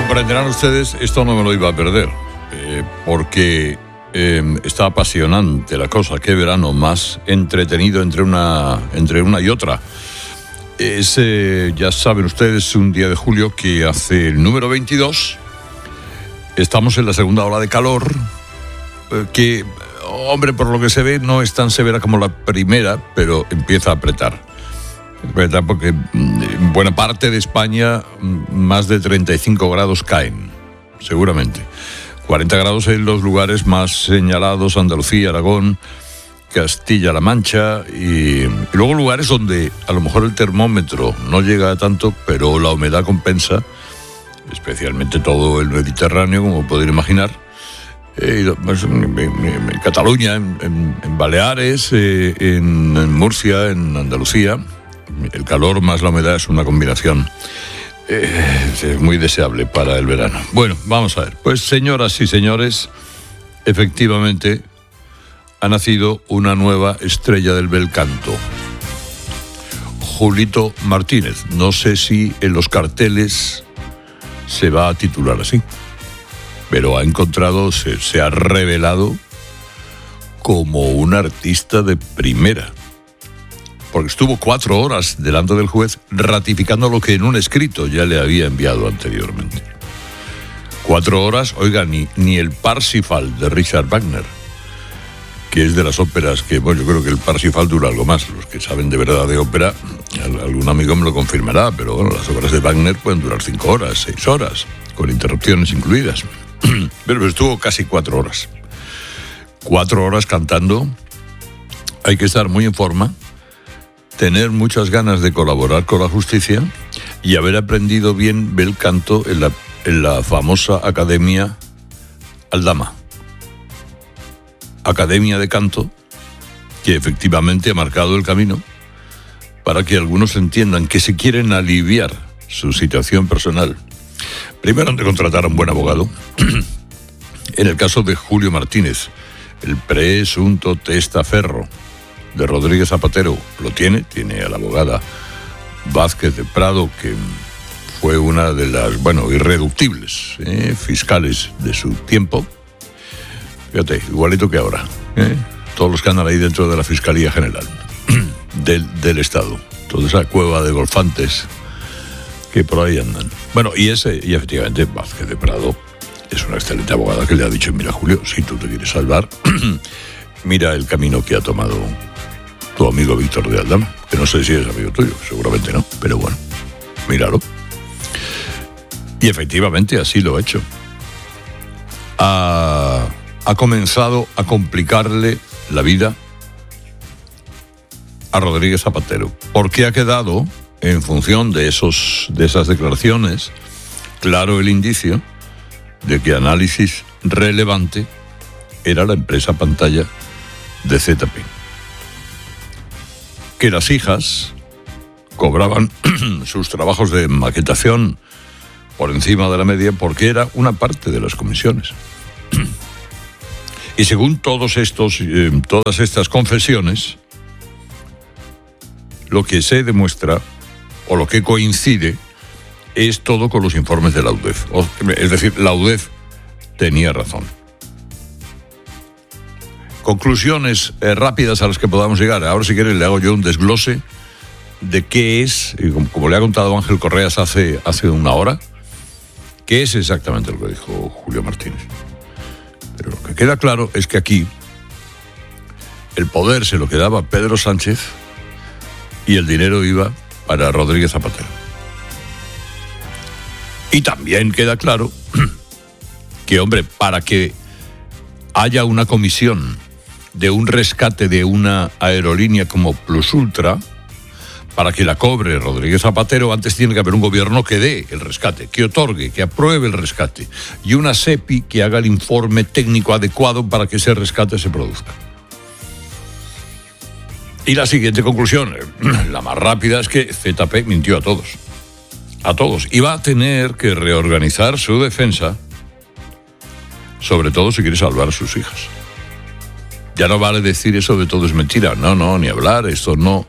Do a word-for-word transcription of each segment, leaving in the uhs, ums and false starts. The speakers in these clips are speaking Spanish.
comprenderán ustedes, esto no me lo iba a perder, eh, porque eh, está apasionante la cosa. Qué verano más entretenido entre una, entre una y otra. Es, eh, ya saben ustedes, un día de julio que hace el número veintidós. Estamos en la segunda ola de calor, eh, que, hombre, por lo que se ve, no es tan severa como la primera, pero empieza a apretar. ¿Verdad? Porque en buena parte de España más de treinta y cinco grados caen, seguramente. cuarenta grados en los lugares más señalados: Andalucía, Aragón, Castilla-La Mancha, y, y luego lugares donde a lo mejor el termómetro no llega a tanto, pero la humedad compensa, especialmente todo el Mediterráneo, como pueden imaginar. Eh, pues, en, en, en Cataluña, en, en, en Baleares, eh, en, en Murcia, en Andalucía. El calor más la humedad es una combinación eh, es muy deseable para el verano. Bueno, vamos a ver. Pues, señoras y señores, efectivamente ha nacido una nueva estrella del bel canto. Julito Martínez. No sé si en los carteles se va a titular así, pero ha encontrado, se, se ha revelado como un artista de primera. Porque estuvo cuatro horas delante del juez ratificando lo que en un escrito ya le había enviado anteriormente. Cuatro horas, oiga, ni, ni el Parsifal de Richard Wagner, que es de las óperas que, bueno, yo creo que el Parsifal dura algo más. Los que saben de verdad de ópera, algún amigo me lo confirmará, pero bueno, las obras de Wagner pueden durar cinco horas, seis horas, con interrupciones incluidas. Pero estuvo casi cuatro horas. Cuatro horas cantando. Hay que estar muy en forma, tener muchas ganas de colaborar con la justicia y haber aprendido bien bel canto en la, en la famosa Academia Aldama. Academia de Canto, que efectivamente ha marcado el camino para que algunos entiendan que si quieren aliviar su situación personal, primero han de contratar a un buen abogado. En el caso de Julio Martínez, el presunto testaferro de Rodríguez Zapatero lo tiene, tiene a la abogada Vázquez de Prado, que fue una de las, bueno, irreductibles ¿eh? fiscales de su tiempo. Fíjate, igualito que ahora, ¿eh? Todos los que andan ahí dentro de la Fiscalía General del, del Estado, toda esa cueva de golfantes que por ahí andan. Bueno, y ese, y efectivamente Vázquez de Prado es una excelente abogada que le ha dicho: mira, Julio, si tú te quieres salvar, mira el camino que ha tomado tu amigo Víctor de Aldama, que no sé si es amigo tuyo, seguramente no, pero bueno, míralo. Y efectivamente así lo ha hecho. Ha, ha comenzado a complicarle la vida a Rodríguez Zapatero, porque ha quedado, en función de, esos, de esas declaraciones, claro el indicio de que Análisis Relevante era la empresa pantalla de Z P. Que las hijas cobraban sus trabajos de maquetación por encima de la media porque era una parte de las comisiones. Y según todos estos, eh, todas estas confesiones, lo que se demuestra, o lo que coincide, es todo con los informes de la U D E F. O, es decir, la U D E F tenía razón. Conclusiones eh, rápidas a las que podamos llegar. Ahora, si quieres, le hago yo un desglose de qué es, y como, como le ha contado Ángel Correas hace, hace una hora, qué es exactamente lo que dijo Julio Martínez. Pero lo que queda claro es que aquí el poder se lo quedaba Pedro Sánchez y el dinero iba para Rodríguez Zapatero. Y también queda claro que, hombre, para que haya una comisión de un rescate de una aerolínea como Plus Ultra, para que la cobre Rodríguez Zapatero, antes tiene que haber un gobierno que dé el rescate, que otorgue, que apruebe el rescate, y una SEPI que haga el informe técnico adecuado para que ese rescate se produzca. Y la siguiente conclusión, la más rápida, es que Z P mintió a todos. A todos. Y va a tener que reorganizar su defensa, sobre todo si quiere salvar a sus hijas. Ya no vale decir eso de todo es mentira. No, no, ni hablar, esto no.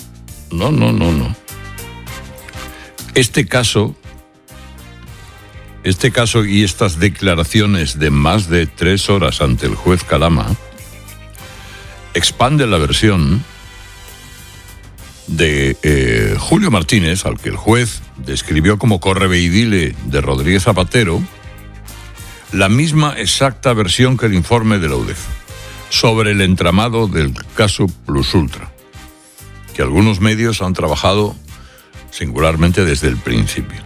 No, no, no, no. Este caso este caso y estas declaraciones de más de tres horas ante el juez Calama expanden la versión de eh, Julio Martínez, al que el juez describió como correveidile de Rodríguez Zapatero, la misma exacta versión que el informe de la U D E F sobre el entramado del caso Plus Ultra, que algunos medios han trabajado singularmente desde el principio.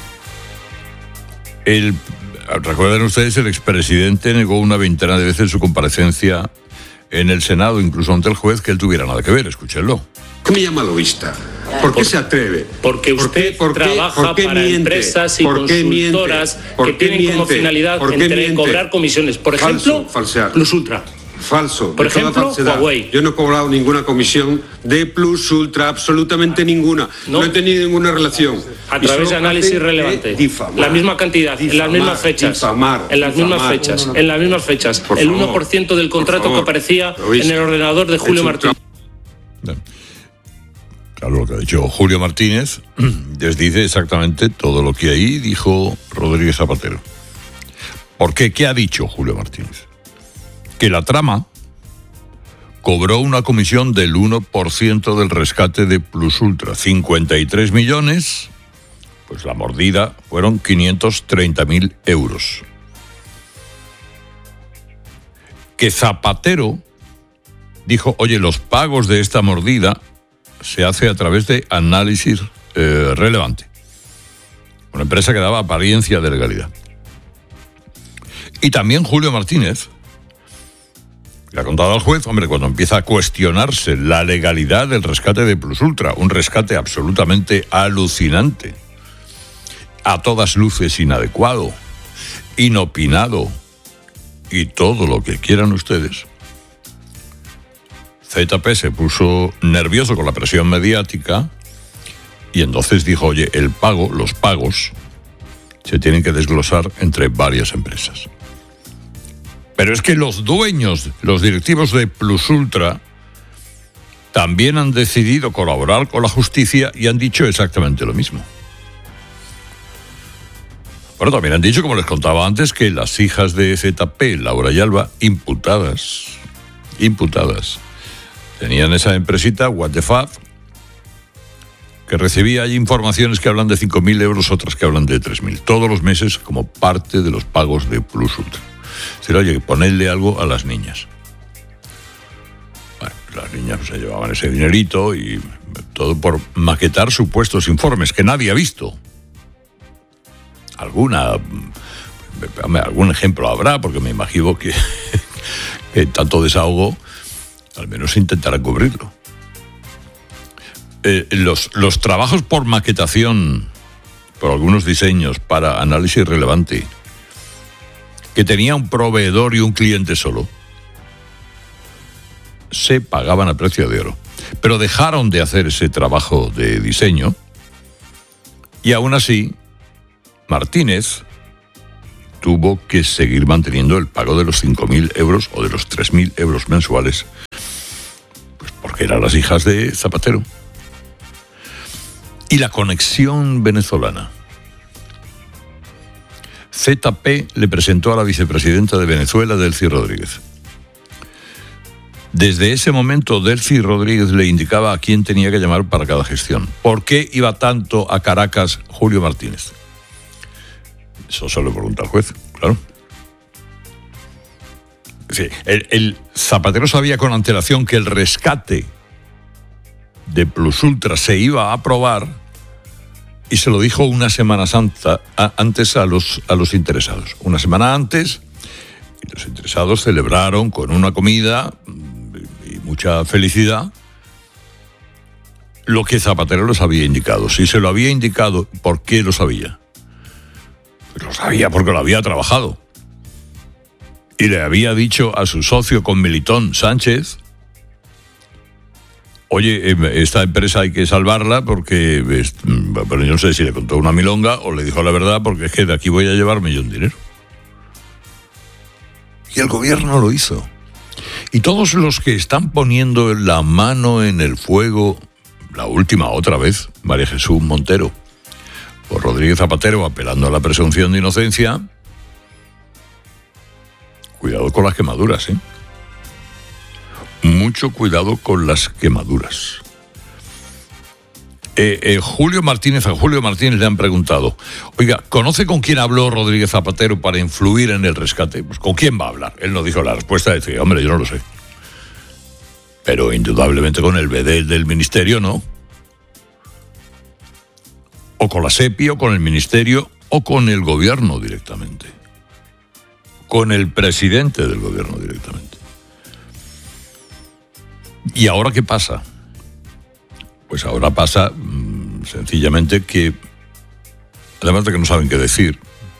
El, recuerden ustedes, el expresidente negó una veintena de veces su comparecencia en el Senado, incluso ante el juez, que él tuviera nada que ver. Escúchenlo. ¿Qué me llama lobista? ¿Por qué por, se atreve? Porque usted ¿Por qué, trabaja por qué para miente? empresas y consultoras que tienen miente? como finalidad entre miente? cobrar comisiones. Por ejemplo, Falso, falsear. Plus Ultra. Falso. Por ejemplo, Huawei. Yo no he cobrado ninguna comisión de Plus Ultra, absolutamente ninguna. No, no he tenido ninguna relación. A través de análisis relevante. Difamar, la misma cantidad, difamar, en las mismas fechas. Difamar, en las difamar, mismas fechas. No, no, no. En las mismas fechas. Por el favor, uno por ciento del contrato favor, que aparecía en el ordenador de Julio Martínez. Claro, lo que ha dicho Julio Martínez les dice exactamente todo lo que ahí dijo Rodríguez Zapatero. ¿Por qué? ¿Qué ha dicho Julio Martínez? Que la trama cobró una comisión del uno por ciento del rescate de Plus Ultra, cincuenta y tres millones, pues la mordida fueron quinientos treinta mil euros. Que Zapatero dijo, oye, los pagos de esta mordida se hace a través de análisis eh, relevante, una empresa que daba apariencia de legalidad. Y también Julio Martínez le ha contado al juez, hombre, cuando empieza a cuestionarse la legalidad del rescate de Plus Ultra, un rescate absolutamente alucinante, a todas luces inadecuado, inopinado y todo lo que quieran ustedes, Z P se puso nervioso con la presión mediática y entonces dijo, oye, el pago, los pagos, se tienen que desglosar entre varias empresas. Pero es que los dueños, los directivos de Plus Ultra, también han decidido colaborar con la justicia y han dicho exactamente lo mismo. Bueno, también han dicho, como les contaba antes, que las hijas de Z P, Laura y Alba, imputadas, imputadas, tenían esa empresita, What the Fuck, que recibía ahí informaciones que hablan de cinco mil euros, otras que hablan de tres mil, todos los meses como parte de los pagos de Plus Ultra. Pero oye, ponedle algo a las niñas. Bueno, las niñas se llevaban ese dinerito y todo por maquetar supuestos informes que nadie ha visto. Alguna, algún ejemplo habrá, porque me imagino que, que tanto desahogo, al menos intentará cubrirlo. Eh, los, los trabajos por maquetación, por algunos diseños para análisis relevante, que tenía un proveedor y un cliente solo, se pagaban a precio de oro. Pero dejaron de hacer ese trabajo de diseño y aún así Martínez tuvo que seguir manteniendo el pago de los cinco mil euros o de los tres mil euros mensuales, pues porque eran las hijas de Zapatero. Y la conexión venezolana. Z P le presentó a la vicepresidenta de Venezuela, Delcy Rodríguez. Desde ese momento, Delcy Rodríguez le indicaba a quién tenía que llamar para cada gestión. ¿Por qué iba tanto a Caracas Julio Martínez? Eso se lo pregunta al juez, claro. Sí, el, el Zapatero sabía con antelación que el rescate de Plus Ultra se iba a aprobar y se lo dijo una semana santa, a, antes a los, a los interesados. Una semana antes, y los interesados celebraron con una comida y mucha felicidad lo que Zapatero les había indicado. Si se lo había indicado, ¿por qué lo sabía? Pues lo sabía porque lo había trabajado. Y le había dicho a su socio con Melitón, Sánchez, oye, esta empresa hay que salvarla porque, bueno, yo no sé si le contó una milonga o le dijo la verdad, porque es que de aquí voy a llevarme yo un dinero. Y el gobierno lo hizo. Y todos los que están poniendo la mano en el fuego, la última otra vez, María Jesús Montero, por Rodríguez Zapatero apelando a la presunción de inocencia. Cuidado con las quemaduras, ¿eh? Mucho cuidado con las quemaduras. Eh, eh, Julio Martínez, a Julio Martínez le han preguntado, oiga, ¿conoce con quién habló Rodríguez Zapatero para influir en el rescate? Pues ¿con quién va a hablar? Él no dijo la respuesta, decía, hombre, yo no lo sé. Pero indudablemente con el bedel del ministerio, ¿no? O con la SEPI, o con el ministerio, o con el gobierno directamente. Con el presidente del gobierno directamente. ¿Y ahora qué pasa? Pues ahora pasa mmm, sencillamente que, además de que no saben qué decir,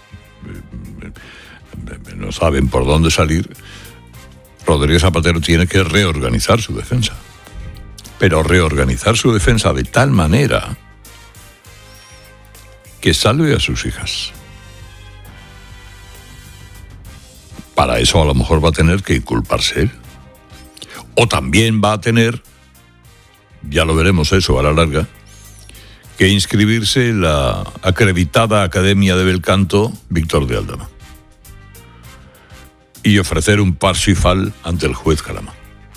no saben por dónde salir, Rodríguez Zapatero tiene que reorganizar su defensa. Pero reorganizar su defensa de tal manera que salve a sus hijas. Para eso a lo mejor va a tener que inculparse él. O también va a tener, ya lo veremos eso a la larga, que inscribirse en la acreditada Academia de Bel Canto Víctor de Aldama y ofrecer un Parsifal ante el juez Calama.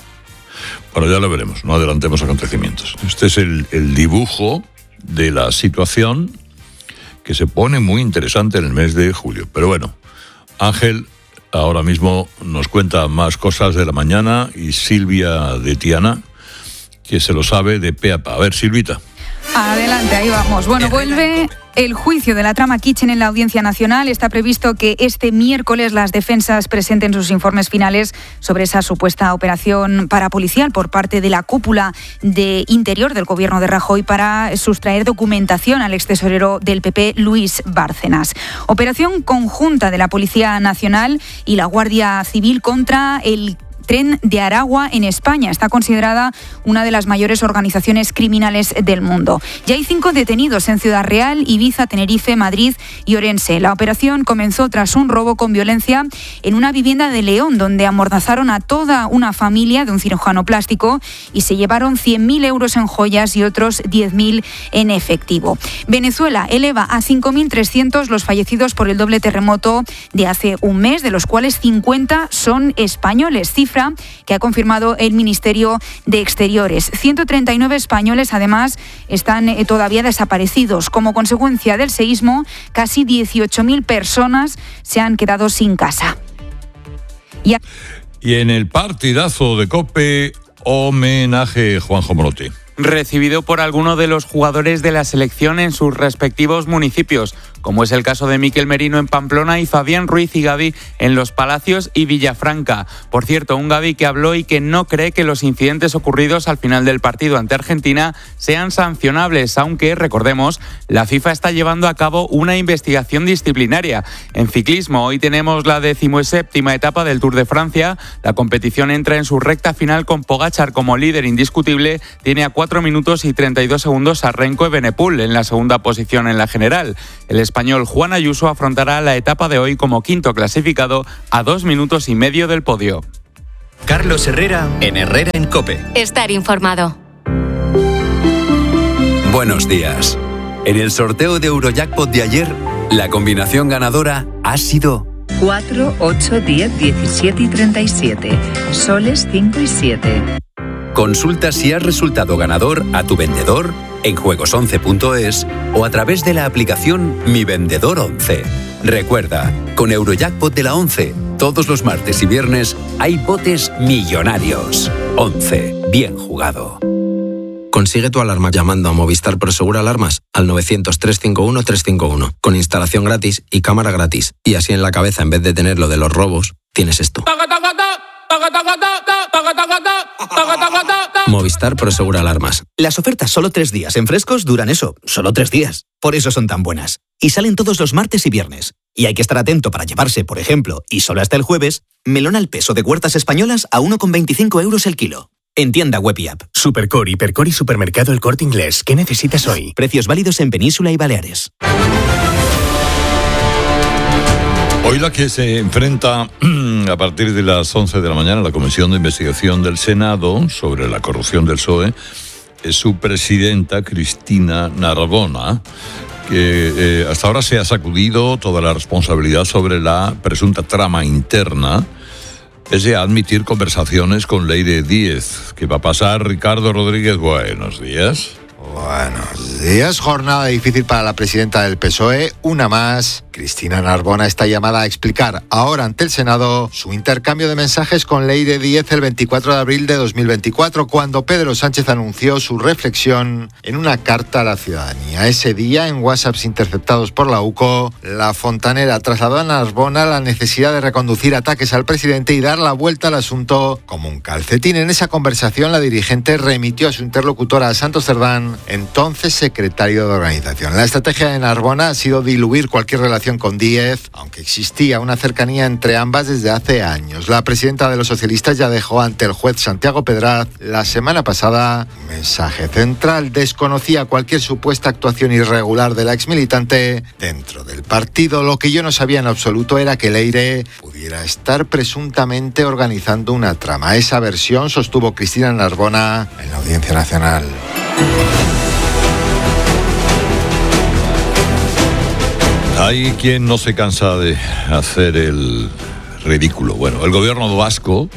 Bueno, ya lo veremos, no adelantemos acontecimientos. Este es el, el dibujo de la situación que se pone muy interesante en el mes de julio. Pero bueno, Ángel ahora mismo nos cuenta más cosas de la mañana y Silvia de Tiana, que se lo sabe de pe a pa. A ver, Silvita. Adelante, ahí vamos. Bueno, vuelve el juicio de la trama Kitchen en la Audiencia Nacional. Está previsto que este miércoles las defensas presenten sus informes finales sobre esa supuesta operación parapolicial por parte de la cúpula de Interior del gobierno de Rajoy para sustraer documentación al extesorero del pe pe, Luis Bárcenas. Operación conjunta de la Policía Nacional y la Guardia Civil contra el Tren de Aragua en España. Está considerada una de las mayores organizaciones criminales del mundo. Ya hay cinco detenidos en Ciudad Real, Ibiza, Tenerife, Madrid y Orense. La operación comenzó tras un robo con violencia en una vivienda de León, donde amordazaron a toda una familia de un cirujano plástico y se llevaron cien mil euros en joyas y otros diez mil en efectivo. Venezuela eleva a cinco mil trescientos los fallecidos por el doble terremoto de hace un mes, de los cuales cincuenta son españoles, cifra que ha confirmado el Ministerio de Exteriores. ciento treinta y nueve españoles, además, están todavía desaparecidos. Como consecuencia del seísmo, casi dieciocho mil personas se han quedado sin casa. Y, a... y en el partidazo de COPE, homenaje Juanjo Morote. Recibido por alguno de los jugadores de la selección en sus respectivos municipios, como es el caso de Miquel Merino en Pamplona y Fabián Ruiz y Gavi en Los Palacios y Villafranca. Por cierto, un Gavi que habló y que no cree que los incidentes ocurridos al final del partido ante Argentina sean sancionables, aunque, recordemos, la FIFA está llevando a cabo una investigación disciplinaria. En ciclismo, hoy tenemos la decimoséptima etapa del Tour de Francia. La competición entra en su recta final con Pogačar como líder indiscutible. Tiene a cuatro minutos y treinta y dos segundos a Renko Evenepoel en la segunda posición en la general. El español Juan Ayuso afrontará la etapa de hoy como quinto clasificado a dos minutos y medio del podio. Carlos Herrera en Herrera en COPE. Estar informado. Buenos días. En el sorteo de Eurojackpot de ayer, la combinación ganadora ha sido cuatro, ocho, diez, diecisiete y treinta y siete. Soles cinco y siete. Consulta si has resultado ganador a tu vendedor en juegos once punto es o a través de la aplicación Mi Vendedor once. Recuerda, con Eurojackpot de la once, todos los martes y viernes hay botes millonarios. once. Bien jugado. Consigue tu alarma llamando a Movistar Prosegur Alarmas al novecientos, trescientos cincuenta y uno, trescientos cincuenta y uno, con instalación gratis y cámara gratis. Y así en la cabeza, en vez de tener lo de los robos, tienes esto. Movistar Prosegur Alarmas. Las ofertas solo tres días en Frescos duran eso, solo tres días. Por eso son tan buenas. Y salen todos los martes y viernes. Y hay que estar atento para llevarse, por ejemplo, y solo hasta el jueves, melón al peso de Huertas Españolas a uno con veinticinco euros el kilo. En tienda web y app. Supercor, Hipercor y Supermercado El Corte Inglés. ¿Qué necesitas hoy? Precios válidos en Península y Baleares. Hoy la que se enfrenta a partir de las once de la mañana a la Comisión de Investigación del Senado sobre la corrupción del P S O E es su presidenta, Cristina Narbona. que eh, hasta ahora se ha sacudido toda la responsabilidad sobre la presunta trama interna, pese a admitir conversaciones con Leire Díez. ¿Qué va a pasar, Ricardo Rodríguez? Buenos días. Buenos días. Jornada difícil para la presidenta del P S O E. Una más. Cristina Narbona está llamada a explicar ahora ante el Senado su intercambio de mensajes con Leire Díez el veinticuatro de abril de dos mil veinticuatro, cuando Pedro Sánchez anunció su reflexión en una carta a la ciudadanía. Ese día, en WhatsApps interceptados por la U C O, la fontanera trasladó a Narbona la necesidad de reconducir ataques al presidente y dar la vuelta al asunto como un calcetín. En esa conversación, la dirigente remitió a su interlocutora, a Santos Cerdán, entonces secretario de organización. La estrategia de Narbona ha sido diluir cualquier relación con Díez, aunque existía una cercanía entre ambas desde hace años. La presidenta de los socialistas ya dejó ante el juez Santiago Pedraz la semana pasada un mensaje central. Desconocía cualquier supuesta actuación irregular de la exmilitante dentro del partido. Lo que yo no sabía en absoluto era que Leire pudiera estar presuntamente organizando una trama. Esa versión sostuvo Cristina Narbona en la Audiencia Nacional. Hay quien no se cansa de hacer el ridículo. Bueno, el gobierno vasco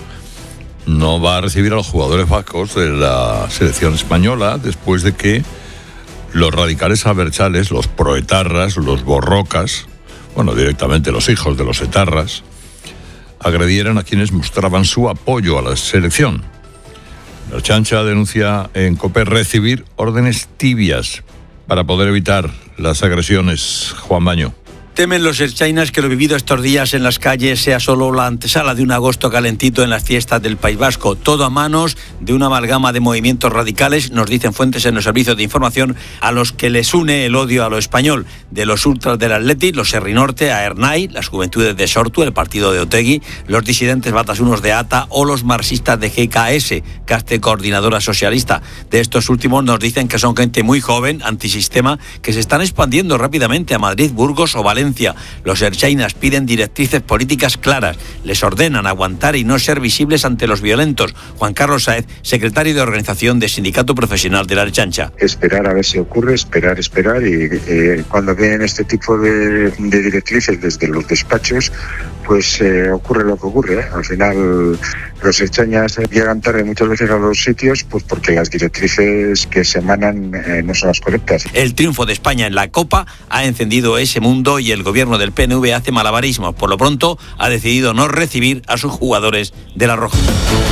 no va a recibir a los jugadores vascos de la selección española después de que los radicales abertzales, los proetarras, los borrocas, bueno, directamente los hijos de los etarras, agredieran a quienes mostraban su apoyo a la selección. La Ertzaintza denuncia en COPE recibir órdenes tibias para poder evitar las agresiones. Juan Baño. Temen los ertzainas que lo vivido estos días en las calles sea solo la antesala de un agosto calentito en las fiestas del País Vasco. Todo a manos de una amalgama de movimientos radicales, nos dicen fuentes en los servicios de información, a los que les une el odio a lo español. De los ultras del Athletic, los Herrinorte, a Ernai, las juventudes de Sortu, el partido de Otegi, los disidentes batasunos de ATA o los marxistas de G K S, Caste Coordinadora Socialista. De estos últimos nos dicen que son gente muy joven, antisistema, que se están expandiendo rápidamente a Madrid, Burgos o Valencia. Los ertzainas piden directrices políticas claras, les ordenan aguantar y no ser visibles ante los violentos. Juan Carlos Sáez, secretario de organización del Sindicato Profesional de la Ertzaintza. Esperar a ver si ocurre, esperar, esperar y eh, cuando vienen este tipo de, de directrices desde los despachos, pues eh, ocurre lo que ocurre, ¿eh? Al final los ertzainas llegan tarde muchas veces a los sitios pues porque las directrices que se emanan eh, no son las correctas. El triunfo de España en la Copa ha encendido ese mundo y el gobierno del P N V hace malabarismos. Por lo pronto ha decidido no recibir a sus jugadores de la Roja.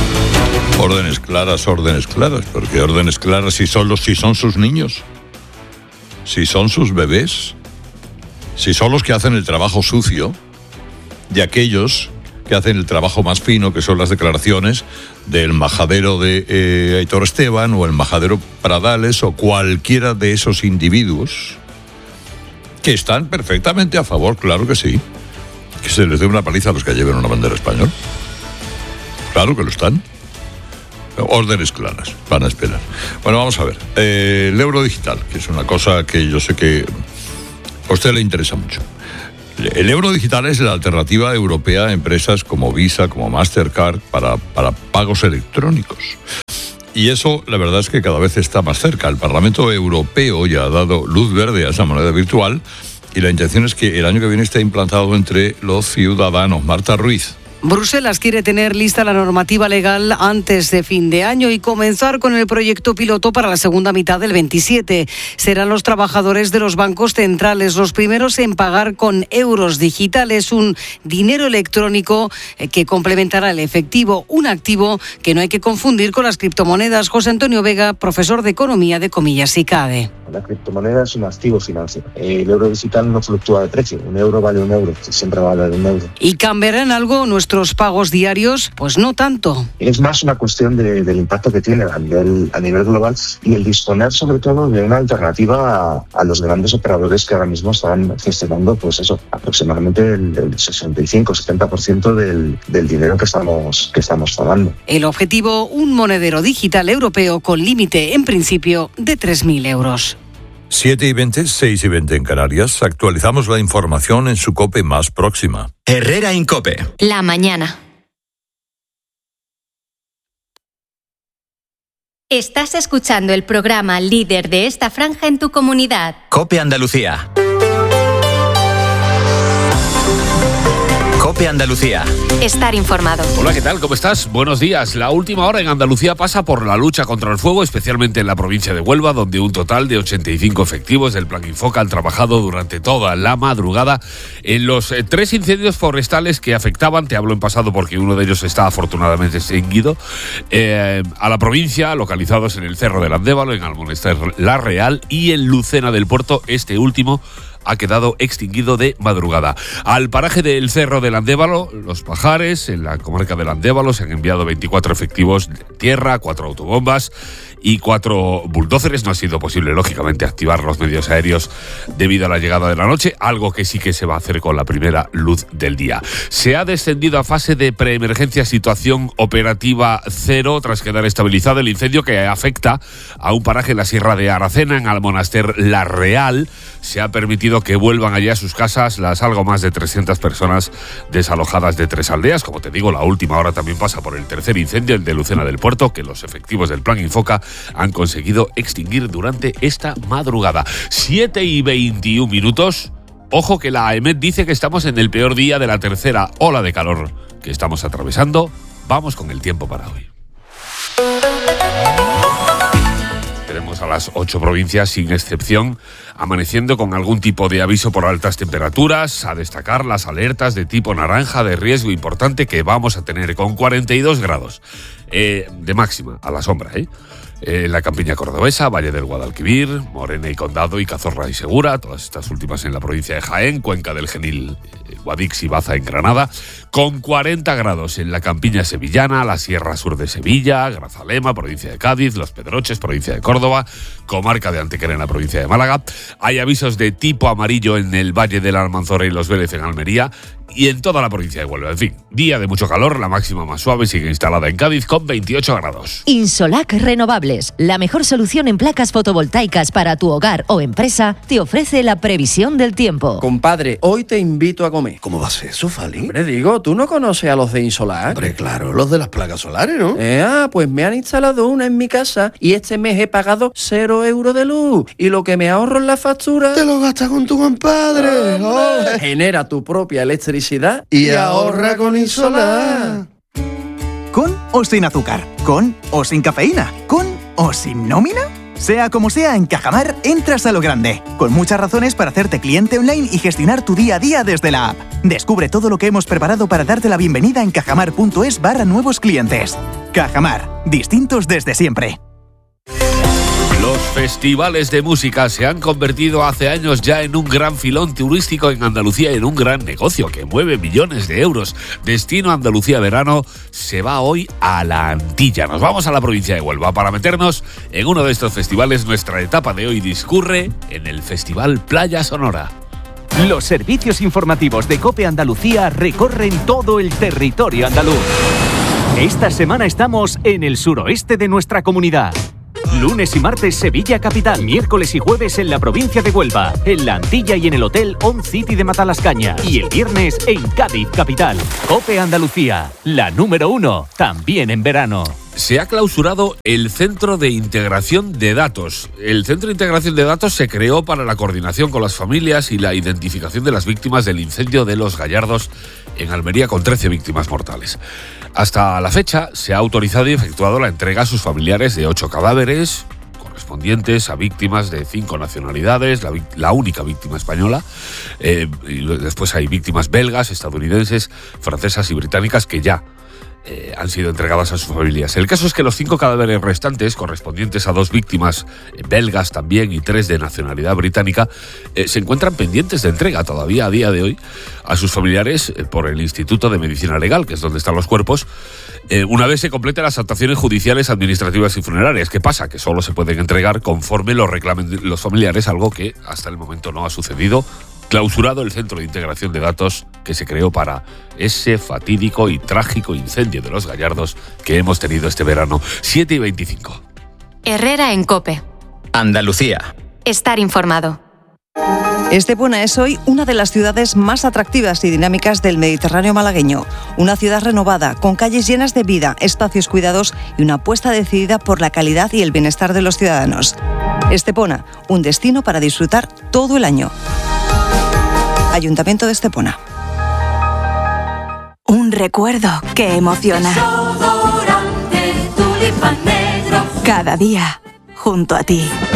Órdenes claras, órdenes claras, porque órdenes claras si son los, si son sus niños, si son sus bebés, si son los que hacen el trabajo sucio de aquellos que hacen el trabajo más fino, que son las declaraciones del majadero de eh, Aitor Esteban o el majadero Pradales o cualquiera de esos individuos que están perfectamente a favor, claro que sí, que se les dé una paliza a los que lleven una bandera española. Claro que lo están. Órdenes claras, van a esperar. Bueno, vamos a ver. Eh, el euro digital, que es una cosa que yo sé que a usted le interesa mucho. El euro digital es la alternativa europea a empresas como Visa, como Mastercard, para, para pagos electrónicos. Y eso, la verdad es que cada vez está más cerca. El Parlamento Europeo ya ha dado luz verde a esa moneda virtual y la intención es que el año que viene esté implantado entre los ciudadanos. Marta Ruiz. Bruselas quiere tener lista la normativa legal antes de fin de año y comenzar con el proyecto piloto para la segunda mitad del veintisiete. Serán los trabajadores de los bancos centrales los primeros en pagar con euros digitales, un dinero electrónico que complementará el efectivo, un activo que no hay que confundir con las criptomonedas. José Antonio Vega, profesor de Economía de Comillas y CADE. La criptomoneda es un activo financiero. El euro digital no fluctúa de precio. Un euro vale un euro. Siempre va a valer un euro. ¿Y cambiarán algo nuestros pagos diarios? Pues no tanto. Es más una cuestión de, del impacto que tiene a nivel, a nivel global y el disponer sobre todo de una alternativa a, a los grandes operadores que ahora mismo están gestionando, pues eso, aproximadamente el, el sesenta y cinco a setenta por ciento del, del dinero que estamos, que estamos pagando. El objetivo, un monedero digital europeo con límite, en principio, de tres mil euros. siete y veinte, seis y veinte en Canarias. Actualizamos la información en su COPE más próxima. Herrera en COPE. La mañana. Estás escuchando el programa líder de esta franja en tu comunidad. COPE Andalucía. COPE Andalucía. Estar informado. Hola, ¿qué tal? ¿Cómo estás? Buenos días. La última hora en Andalucía pasa por la lucha contra el fuego, especialmente en la provincia de Huelva, donde un total de ochenta y cinco efectivos del Plan Infoca han trabajado durante toda la madrugada en los eh, tres incendios forestales que afectaban, te hablo en pasado porque uno de ellos está afortunadamente extinguido, eh, a la provincia, localizados en el Cerro del Andévalo, en Almonester La Real y en Lucena del Puerto, este último ha quedado extinguido de madrugada. Al paraje del Cerro del Andévalo, Los Pajares, en la comarca del Andévalo, se han enviado veinticuatro efectivos de tierra, cuatro autobombas y cuatro bulldóceres. No ha sido posible, lógicamente, activar los medios aéreos debido a la llegada de la noche, algo que sí que se va a hacer con la primera luz del día. Se ha descendido a fase de preemergencia, situación operativa cero, tras quedar estabilizado el incendio que afecta a un paraje en la Sierra de Aracena, en Almonester La Real. Se ha permitido que vuelvan allí a sus casas las algo más de trescientas personas desalojadas de tres aldeas. Como te digo, la última hora también pasa por el tercer incendio, el de Lucena del Puerto, que los efectivos del Plan Infoca han conseguido extinguir durante esta madrugada. siete y veintiún minutos. Ojo que la AEMET dice que estamos en el peor día de la tercera ola de calor que estamos atravesando. Vamos con el tiempo para hoy. Tenemos a las ocho provincias, sin excepción, amaneciendo con algún tipo de aviso por altas temperaturas. A destacar las alertas de tipo naranja de riesgo importante que vamos a tener con cuarenta y dos grados eh, de máxima a la sombra, ¿eh? En la campiña cordobesa, Valle del Guadalquivir, Morena y Condado y Cazorla y Segura, todas estas últimas en la provincia de Jaén, Cuenca del Genil, Guadix y Baza en Granada, con cuarenta grados en la campiña sevillana, la Sierra Sur de Sevilla, Grazalema, provincia de Cádiz, Los Pedroches, provincia de Córdoba, comarca de Antequera en la provincia de Málaga. Hay avisos de tipo amarillo en el Valle de la Almanzora y Los Vélez en Almería y en toda la provincia de Huelva. En fin, día de mucho calor, la máxima más suave sigue instalada en Cádiz con veintiocho grados. Insolac Renovables, la mejor solución en placas fotovoltaicas para tu hogar o empresa, te ofrece la previsión del tiempo. Compadre, hoy te invito a comer. ¿Cómo va a ser eso, Fali? Hombre, digo, ¿tú no conoces a los de Insolac? Hombre, claro, los de las placas solares, ¿no? Eh, ah, pues me han instalado una en mi casa y este mes he pagado cero euros de luz. Y lo que me ahorro en la factura... Te lo gastas con tu compadre. Oh, genera tu propia electricidad y, y ahorra con Insolac. ¿Con o sin azúcar? ¿Con o sin cafeína? ¿Con o sin nómina? Sea como sea, en Cajamar entras a lo grande, con muchas razones para hacerte cliente online y gestionar tu día a día desde la app. Descubre todo lo que hemos preparado para darte la bienvenida en cajamar.es barra nuevos clientes. Cajamar, distintos desde siempre. Los festivales de música se han convertido hace años ya en un gran filón turístico en Andalucía, en un gran negocio que mueve millones de euros. Destino Andalucía Verano se va hoy a la Antilla. Nos vamos a la provincia de Huelva para meternos en uno de estos festivales. Nuestra etapa de hoy discurre en el Festival Playa Sonora. Los servicios informativos de COPE Andalucía recorren todo el territorio andaluz. Esta semana estamos en el suroeste de nuestra comunidad. Lunes y martes Sevilla capital, miércoles y jueves en la provincia de Huelva, en la Antilla y en el Hotel On City de Matalascaña y el viernes en Cádiz capital. COPE Andalucía, la número uno, también en verano. Se ha clausurado el Centro de Integración de Datos. El Centro de Integración de Datos se creó para la coordinación con las familias y la identificación de las víctimas del incendio de Los Gallardos en Almería, con trece víctimas mortales. Hasta la fecha se ha autorizado y efectuado la entrega a sus familiares de ocho cadáveres correspondientes a víctimas de cinco nacionalidades, la, la única víctima española. Eh, y después hay víctimas belgas, estadounidenses, francesas y británicas que ya Eh, han sido entregadas a sus familias. El caso es que los cinco cadáveres restantes, correspondientes a dos víctimas eh, belgas también y tres de nacionalidad británica, eh, se encuentran pendientes de entrega todavía a día de hoy a sus familiares eh, por el Instituto de Medicina Legal, que es donde están los cuerpos, eh, una vez se completen las actuaciones judiciales, administrativas y funerarias. ¿Qué pasa? Que solo se pueden entregar conforme lo reclamen los familiares, algo que hasta el momento no ha sucedido. Clausurado el Centro de Integración de Datos que se creó para ese fatídico y trágico incendio de Los Gallardos que hemos tenido este verano. siete y veinticinco. Herrera en COPE. Andalucía. Estar informado. Estepona es hoy una de las ciudades más atractivas y dinámicas del Mediterráneo malagueño. Una ciudad renovada, con calles llenas de vida, espacios cuidados y una apuesta decidida por la calidad y el bienestar de los ciudadanos. Estepona, un destino para disfrutar todo el año. Ayuntamiento de Estepona. Un recuerdo que emociona. Cada día, junto a ti.